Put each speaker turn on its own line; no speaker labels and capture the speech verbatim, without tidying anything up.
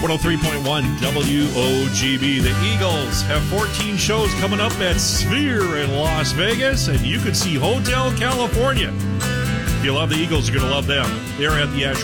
one oh three point one W O G B. The Eagles have fourteen shows coming up at Sphere in Las Vegas, and you can see Hotel California. If you love the Eagles, you're going to love them. They're at the Ash